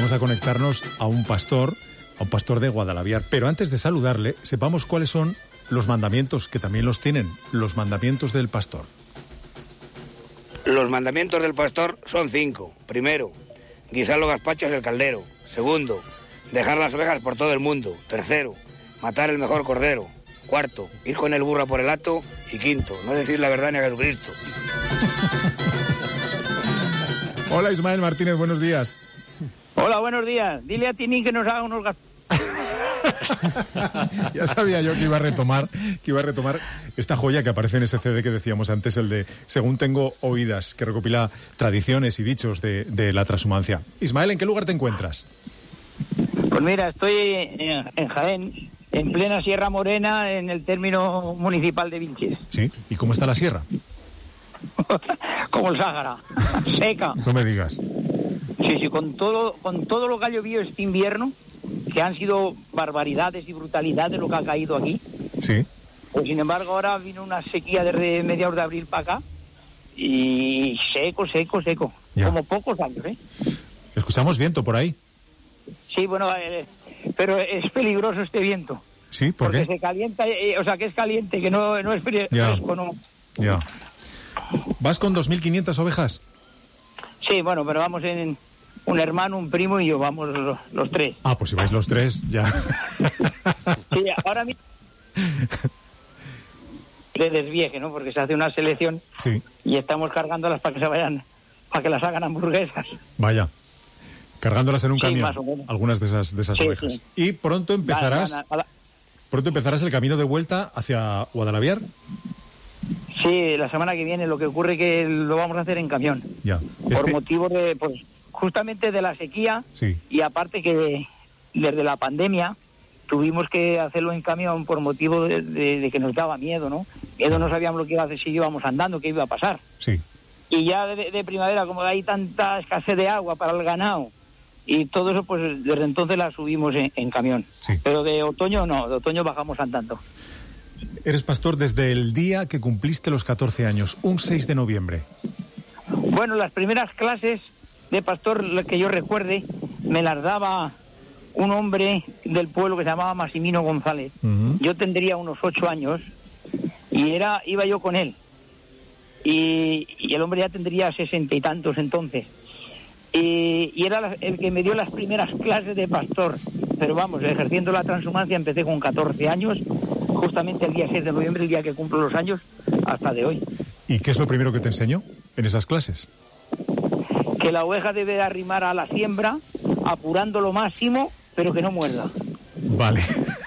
vamos a conectarnos a un pastor de Guadalaviar. Pero antes de saludarle, sepamos cuáles son los mandamientos, que también los tienen, los mandamientos del pastor. Los mandamientos del pastor son 5. Primero, guisar los gazpachos del caldero. Segundo, dejar las ovejas por todo el mundo. Tercero, matar el mejor cordero. Cuarto, ir con el burro por el hato. Y quinto, no decir la verdad ni a Jesucristo. Hola Ismael Martínez, buenos días. Hola, buenos días. Dile a Tini que nos haga unos gazpachos. Ya sabía yo que iba a retomar esta joya que aparece en ese CD que decíamos antes, el de Según tengo oídas, que recopila tradiciones y dichos de la transhumancia. Ismael, ¿en qué lugar te encuentras? Pues mira, estoy en Jaén, en plena Sierra Morena, en el término municipal de Vilches. Sí, ¿y cómo está la sierra? Como el Sáhara, seca. No me digas. Sí, con todo lo que ha llovido este invierno, que han sido barbaridades y brutalidades lo que ha caído aquí. Sí. Pues sin embargo ahora vino una sequía desde mediados de abril para acá y seco. Ya. Como pocos años, ¿eh? Escuchamos viento por ahí. Sí, bueno, pero es peligroso este viento. Sí, ¿por qué? Porque se calienta, o sea, que es caliente, que no es fresco, no. Ya. ¿Vas con 2.500 ovejas? Sí, bueno, pero vamos en un hermano, un primo y yo, vamos los tres. Ah, pues si vais los tres, ya. Sí, ahora mismo de desvieje, ¿no? Porque se hace una selección, sí, y estamos cargándolas para que se vayan, para que las hagan hamburguesas. Vaya, cargándolas en un camión, más o menos. Algunas de esas sí, ovejas. Sí. Y pronto empezarás el camino de vuelta hacia Guadalaviar. Sí, la semana que viene. Lo que ocurre que lo vamos a hacer en camión. Ya. Por motivo de, pues, justamente de la sequía. Sí. Y aparte que desde la pandemia tuvimos que hacerlo en camión por motivo de que nos daba miedo, ¿no? Miedo, no sabíamos lo que iba a hacer si íbamos andando, qué iba a pasar. Sí. Y ya de primavera, como hay tanta escasez de agua para el ganado y todo eso, pues desde entonces la subimos en camión. Sí. Pero de otoño no, de otoño bajamos andando. Eres pastor desde el día que cumpliste los 14 años, un 6 de noviembre. Bueno, las primeras clases de pastor que yo recuerde me las daba un hombre del pueblo que se llamaba Massimino González. Uh-huh. Yo tendría unos 8 años y iba yo con él. Y el hombre ya tendría 60 y tantos entonces. Y era el que me dio las primeras clases de pastor. Pero vamos, ejerciendo la transhumancia empecé con 14 años, justamente el día 6 de noviembre, el día que cumplo los años, hasta de hoy. ¿Y qué es lo primero que te enseñó en esas clases? Que la oveja debe arrimar a la siembra, apurando lo máximo, pero que no muerda. Vale.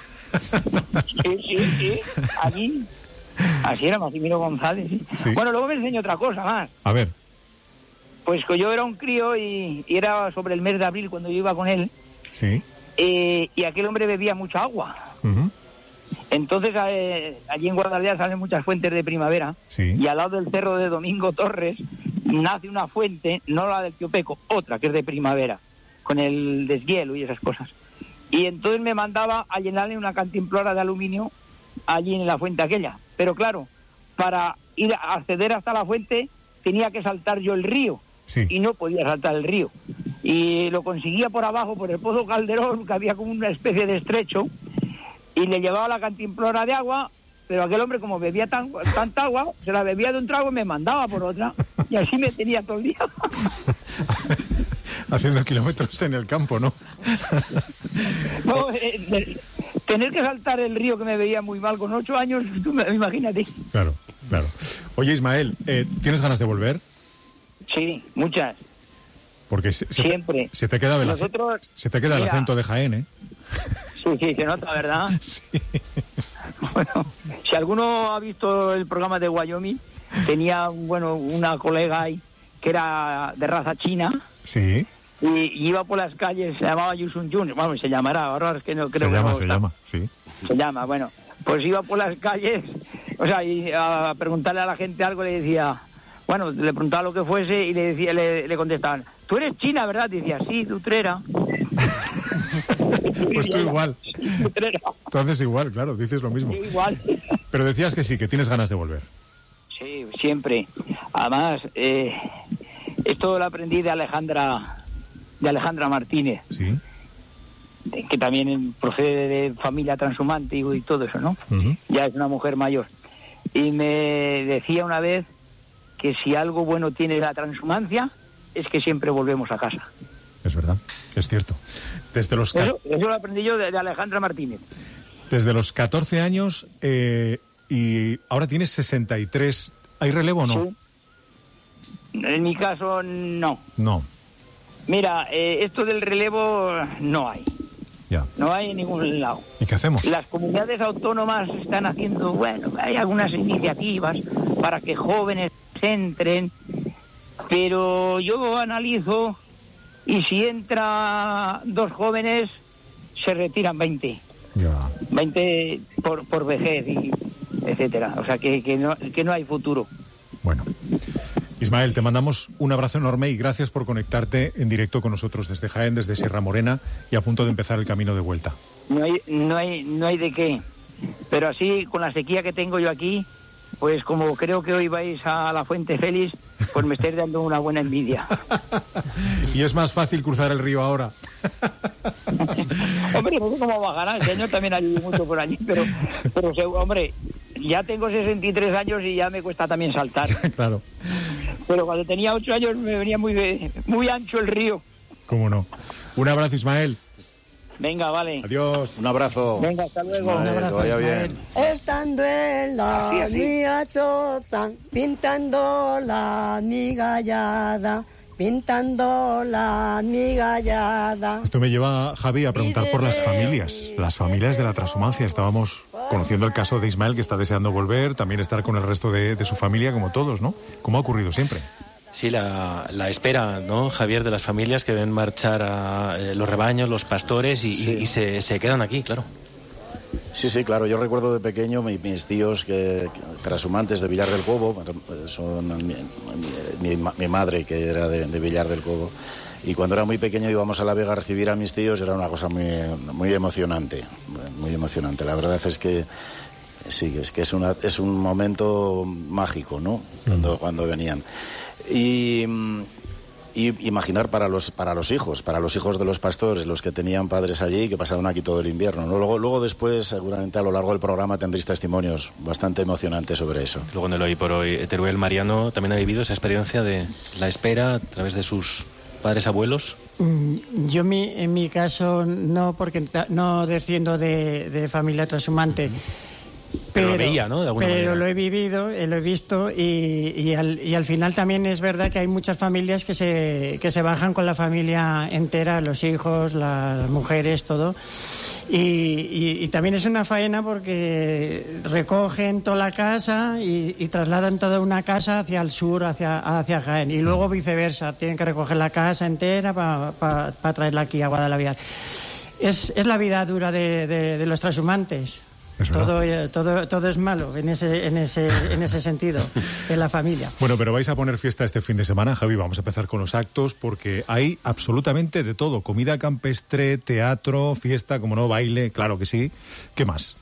Sí. Allí, así era Massimino González. ¿Sí? Sí. Bueno, luego me enseñó otra cosa más. A ver. Pues que yo era un crío y era sobre el mes de abril cuando yo iba con él. Sí. Y aquel hombre bebía mucha agua. Uh-huh. Entonces allí en Guadalajara salen muchas fuentes de primavera. Sí. Y al lado del cerro de Domingo Torres nace una fuente, no la del Tío Peco, otra que es de primavera, con el deshielo y esas cosas. Y entonces me mandaba a llenarle una cantimplora de aluminio allí en la fuente aquella. Pero claro, para ir a acceder hasta la fuente tenía que saltar yo el río. Sí. Y no podía saltar el río. Y lo conseguía por abajo, por el Pozo Calderón, que había como una especie de estrecho, y le llevaba la cantimplora de agua, pero aquel hombre, como bebía tanta agua, se la bebía de un trago y me mandaba por otra, y así me tenía todo el día. Haciendo kilómetros en el campo, ¿no? No, tener que saltar el río, que me veía muy mal con 8 años, tú imagínate. Claro. Oye, Ismael, ¿tienes ganas de volver? Sí, muchas. Porque siempre. Se te queda el acento de Jaén, ¿eh? Sí, se nota, ¿verdad? Sí. Bueno, si alguno ha visto el programa de Wyoming, tenía, una colega ahí que era de raza china. Sí. Y iba por las calles, se llamaba Yusun Jun, vamos, se llamará, ahora es que no creo que se llama, sí. Se llama, bueno, pues iba por las calles, o sea, y a preguntarle a la gente algo, le decía, bueno, le preguntaba lo que fuese y le decía, le contestaban, tú eres china, ¿verdad? Y decía, sí, Utrera. Pues tú igual. Tú haces igual, claro, dices lo mismo. Sí, igual. Pero decías que sí, que tienes ganas de volver. Sí, siempre. Además, esto lo aprendí de Alejandra de Alejandra Martínez, Sí. que también procede de familia transhumante y todo eso, ¿no? Uh-huh. Ya es una mujer mayor. Y me decía una vez que si algo bueno tiene la transhumancia es que siempre volvemos a casa. Es verdad, es cierto. Desde los Eso lo aprendí yo de Alejandra Martínez. Desde los 14 años y ahora tienes 63. ¿Hay relevo o no? Sí. En mi caso, no. No, Mira, esto del relevo no hay. ya. No hay en ningún lado. ¿Y qué hacemos? Las comunidades autónomas están haciendo, bueno, hay algunas iniciativas para que jóvenes entren, pero yo analizo y si entra 2 jóvenes, se retiran 20. Ya. 20 por vejez y etcétera. O sea que no hay futuro. Bueno. Ismael, te mandamos un abrazo enorme y gracias por conectarte en directo con nosotros desde Jaén, desde Sierra Morena y a punto de empezar el camino de vuelta. No hay de qué. Pero así, con la sequía que tengo yo aquí, pues como creo que hoy vais a la Fuente Félix, pues me estáis dando una buena envidia. Y es más fácil cruzar el río ahora. Hombre, no sé cómo bajará. Este año también hay mucho por allí, pero hombre, ya tengo 63 años y ya me cuesta también saltar. Claro. Pero cuando tenía 8 años me venía muy ancho el río. ¿Cómo no? Un abrazo, Ismael. Venga, vale. Adiós. Un abrazo. Venga, hasta luego. Ismael, Un abrazo, que vaya Ismael. bien. Estando en la mía choza, pintando la migallada, pintando la migallada. Esto me lleva, Javi, a preguntar por las familias de la transhumancia. Estábamos conociendo el caso de Ismael, que está deseando volver, también estar con el resto de su familia, como todos, ¿no? Como ha ocurrido siempre. Sí, la espera, ¿no, Javier, de las familias que ven marchar a los rebaños, los pastores y se quedan aquí, claro. Sí, claro. Yo recuerdo de pequeño mis tíos que transhumantes de Villar del Cobo, son mi madre que era de Villar del Cobo, y cuando era muy pequeño íbamos a La Vega a recibir a mis tíos, era una cosa muy emocionante, muy emocionante. La verdad es que sí, es un momento mágico, ¿no? Cuando venían. Y imaginar para los hijos de los pastores, los que tenían padres allí, que pasaban aquí todo el invierno, ¿no? Luego después, seguramente a lo largo del programa tendréis testimonios bastante emocionantes sobre eso. Luego en el Hoy por Hoy, Teruel Mariano también ha vivido esa experiencia de la espera a través de sus padres abuelos. Yo en mi caso no, porque no desciendo de familia transhumante. Pero lo veía, ¿no? De alguna manera. Lo he vivido, lo he visto y al final también es verdad que hay muchas familias que se bajan con la familia entera, los hijos, las mujeres, todo. Y también es una faena porque recogen toda la casa y trasladan toda una casa hacia el sur, hacia Jaén. Y luego viceversa, tienen que recoger la casa entera para traerla aquí a Guadalaviar. Es la vida dura de los transhumantes. Todo es malo en ese sentido, en la familia. Bueno, pero vais a poner fiesta este fin de semana, Javi. Vamos a empezar con los actos porque hay absolutamente de todo. Comida campestre, teatro, fiesta, como no, baile, claro que sí. ¿Qué más?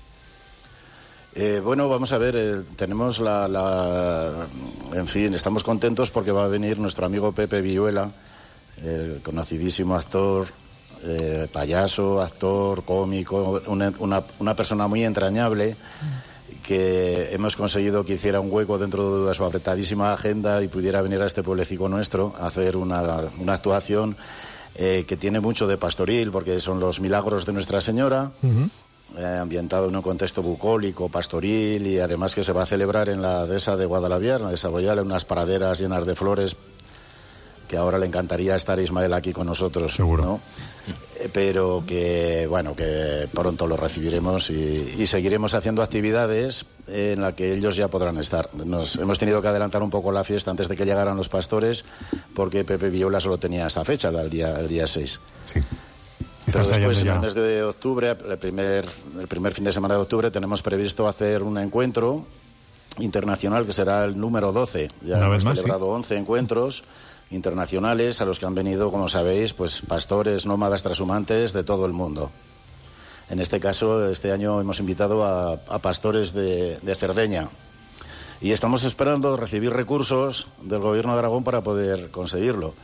Bueno, vamos a ver, tenemos en fin, estamos contentos porque va a venir nuestro amigo Pepe Villuela, el conocidísimo actor, payaso, actor, cómico, una persona muy entrañable, que hemos conseguido que hiciera un hueco dentro de su apretadísima agenda y pudiera venir a este pueblecito nuestro a hacer una actuación que tiene mucho de pastoril, porque son los milagros de Nuestra Señora, ambientado en un contexto bucólico, pastoril, y además que se va a celebrar en la dehesa de Guadalaviar, en la dehesa Boyal, en unas praderas llenas de flores, que ahora le encantaría estar Ismael aquí con nosotros, seguro, ¿no? Pero que pronto lo recibiremos y seguiremos haciendo actividades en las que ellos ya podrán estar. Hemos tenido que adelantar un poco la fiesta antes de que llegaran los pastores, porque Pepe Villuela solo tenía esta fecha, el día 6. Sí. Pero después, en el mes de octubre, el primer fin de semana de octubre, tenemos previsto hacer un encuentro internacional que será el número 12. Ya hemos celebrado 11 encuentros internacionales a los que han venido, como sabéis, pues pastores, nómadas, transhumantes de todo el mundo. En este caso, este año hemos invitado a pastores de Cerdeña y estamos esperando recibir recursos del Gobierno de Aragón para poder conseguirlo.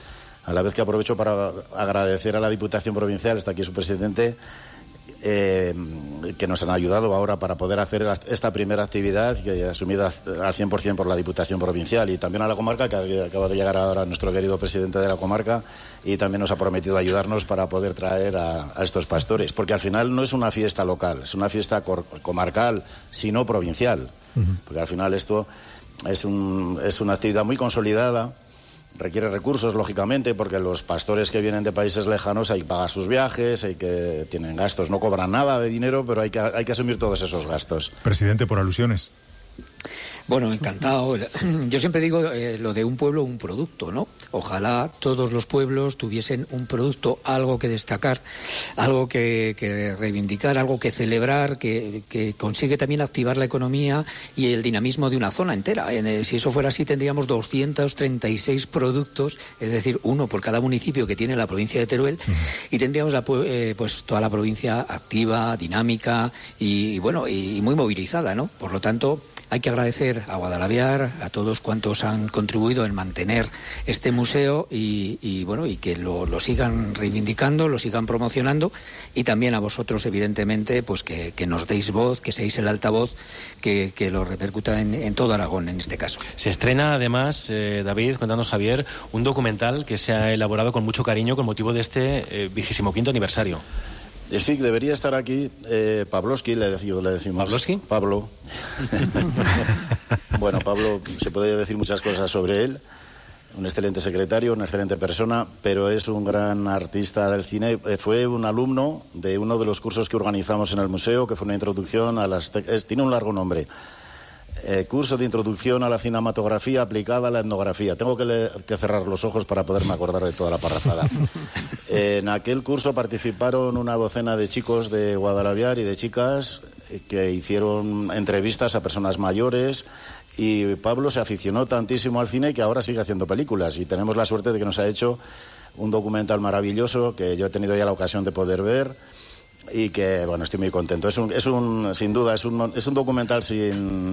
A la vez que aprovecho para agradecer a la Diputación Provincial, está aquí su presidente, que nos han ayudado ahora para poder hacer esta primera actividad, que asumida al 100% por la Diputación Provincial, y también a la comarca, que acaba de llegar ahora nuestro querido presidente de la comarca, y también nos ha prometido ayudarnos para poder traer a estos pastores, porque al final no es una fiesta local, es una fiesta comarcal, sino provincial, porque al final esto es una actividad muy consolidada. Requiere recursos, lógicamente, porque los pastores que vienen de países lejanos hay que pagar sus viajes, tienen gastos, no cobran nada de dinero, pero hay que asumir todos esos gastos. Presidente, por alusiones. Bueno, encantado. Yo siempre digo lo de un pueblo, un producto, ¿no? Ojalá todos los pueblos tuviesen un producto, algo que destacar, algo que reivindicar, algo que celebrar, que consigue también activar la economía y el dinamismo de una zona entera. Si eso fuera así, tendríamos 236 productos, es decir, uno por cada municipio que tiene la provincia de Teruel, y tendríamos pues toda la provincia activa, dinámica y muy movilizada, ¿no? Por lo tanto, hay que agradecer a Guadalaviar, a todos cuantos han contribuido en mantener este museo y que lo sigan reivindicando, lo sigan promocionando, y también a vosotros, evidentemente, pues que nos deis voz, que seáis el altavoz que lo repercuta en todo Aragón, en este caso. Se estrena, además, David, cuéntanos, Javier, un documental que se ha elaborado con mucho cariño con motivo de este 25º aniversario. Sí, debería estar aquí Pavlovsky, le decimos. ¿Pavlovsky? Pablo. Bueno, Pablo, se puede decir muchas cosas sobre él. Un excelente secretario, una excelente persona, pero es un gran artista del cine. Fue un alumno de uno de los cursos que organizamos en el museo, que fue una introducción a tiene un largo nombre. Curso de introducción a la cinematografía aplicada a la etnografía. Tengo que cerrar los ojos para poderme acordar de toda la parrafada. En aquel curso participaron una docena de chicos de Guadalaviar y de chicas que hicieron entrevistas a personas mayores, y Pablo se aficionó tantísimo al cine que ahora sigue haciendo películas, y tenemos la suerte de que nos ha hecho un documental maravilloso que yo he tenido ya la ocasión de poder ver. Y que, bueno, estoy muy contento. Sin duda, es un documental se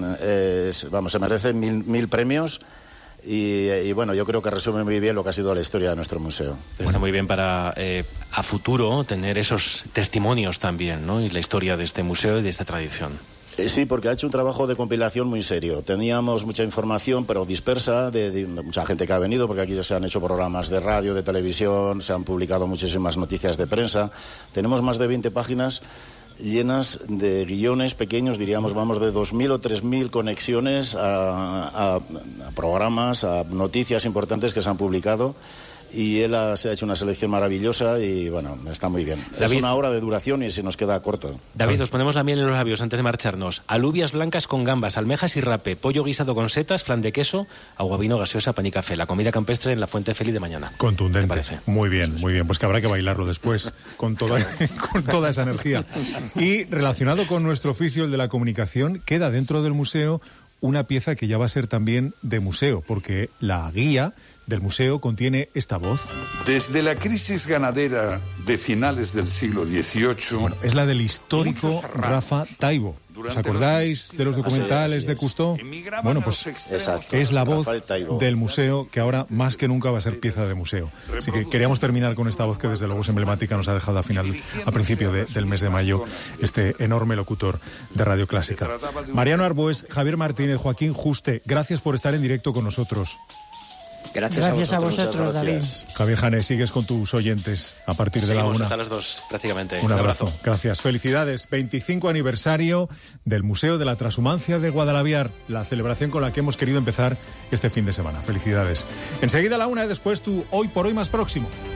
merece mil premios. Y bueno, yo creo que resume muy bien lo que ha sido la historia de nuestro museo. Pero está muy bien para a futuro tener esos testimonios también, ¿no? Y la historia de este museo y de esta tradición. Sí, porque ha hecho un trabajo de compilación muy serio. Teníamos mucha información, pero dispersa, de mucha gente que ha venido, porque aquí se han hecho programas de radio, de televisión, se han publicado muchísimas noticias de prensa. Tenemos más de 20 páginas llenas de guiones pequeños, diríamos, vamos de 2.000 o 3.000 conexiones a programas, a noticias importantes que se han publicado. Y él se ha hecho una selección maravillosa y, bueno, está muy bien. David, es una hora de duración y se nos queda corto. David, os ponemos la miel en los labios antes de marcharnos. Alubias blancas con gambas, almejas y rape, pollo guisado con setas, flan de queso, agua, vino, gaseosa, pan y café. La comida campestre en la Fuente Feliz de mañana. Contundente. ¿Te parece? Muy bien, muy bien. Pues que habrá que bailarlo después con toda esa energía. Y relacionado con nuestro oficio, el de la comunicación, queda dentro del museo una pieza que ya va a ser también de museo, porque la guía del museo contiene esta voz. Desde la crisis ganadera de finales del siglo XVIII... Bueno, es la del histórico Rafa Taibo. ¿Os acordáis de los documentales de Cousteau? Bueno, pues exacto, es la voz del museo que ahora más que nunca va a ser pieza de museo. Así que queríamos terminar con esta voz que desde luego es emblemática, nos ha dejado a principio del mes de mayo este enorme locutor de Radio Clásica. Mariano Arbues, Javier Martínez, Joaquín Juste, gracias por estar en directo con nosotros. Gracias a vosotros, David. Javier Jané, sigues con tus oyentes a partir de la 1. Hasta las 2, prácticamente. Un abrazo. Gracias. Felicidades. 25 aniversario del Museo de la Transhumancia de Guadalaviar, la celebración con la que hemos querido empezar este fin de semana. Felicidades. Enseguida la 1 y después tu Hoy por Hoy más próximo.